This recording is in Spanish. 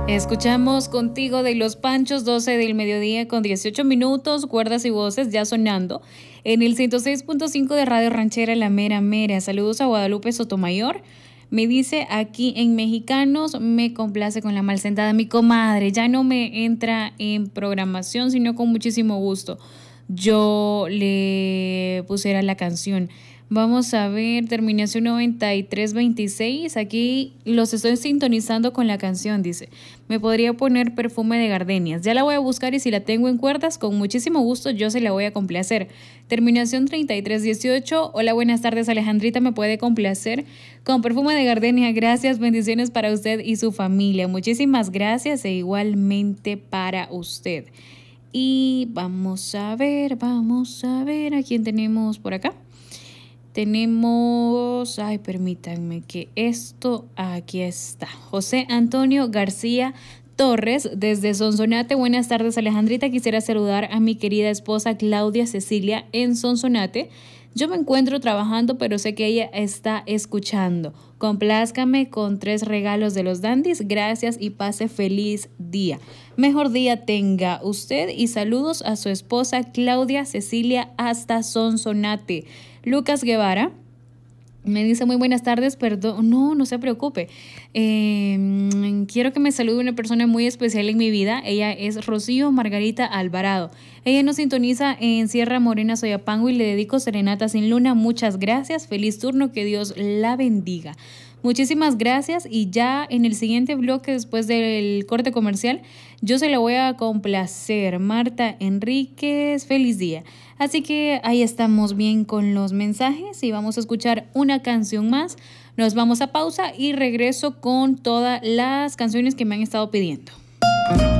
Escuchamos Contigo de Los Panchos, 12 del mediodía con 18 minutos, cuerdas y voces ya sonando en el 106.5 de Radio Ranchera La Mera Mera. Saludos a Guadalupe Sotomayor. Me dice aquí en Mexicanos, me complace con la mal sentada. Mi comadre ya no me entra en programación, sino con muchísimo gusto yo le pusiera la canción. Vamos a ver, terminación 9326. Aquí los estoy sintonizando con la canción, dice. Me podría poner Perfume de Gardenias. Ya la voy a buscar y si la tengo en cuerdas, con muchísimo gusto yo se la voy a complacer. Terminación 3318. Hola, buenas tardes, Alejandrita. ¿Me puede complacer con Perfume de Gardenias? Gracias, bendiciones para usted y su familia. Muchísimas gracias e igualmente para usted. Y vamos a ver a quién tenemos por acá. Tenemos, permítanme que aquí está. José Antonio García Torres, desde Sonsonate. Buenas tardes, Alejandrita. Quisiera saludar a mi querida esposa Claudia Cecilia en Sonsonate. Yo me encuentro trabajando, pero sé que ella está escuchando. Complázcame con 3 regalos de los Dandys. Gracias y pase feliz día. Mejor día tenga usted y saludos a su esposa Claudia Cecilia hasta Sonsonate. Lucas Guevara me dice muy buenas tardes, perdón, no se preocupe. Quiero que me salude una persona muy especial en mi vida. Ella es Rocío Margarita Alvarado. Ella nos sintoniza en Sierra Morena, Soyapango, y le dedico Serenata sin Luna. Muchas gracias, feliz turno, que Dios la bendiga. Muchísimas gracias y ya en el siguiente bloque, después del corte comercial, yo se la voy a complacer. Marta Enríquez, feliz día. Así que ahí estamos bien con los mensajes y vamos a escuchar una canción más. Nos vamos a pausa y regreso con todas las canciones que me han estado pidiendo.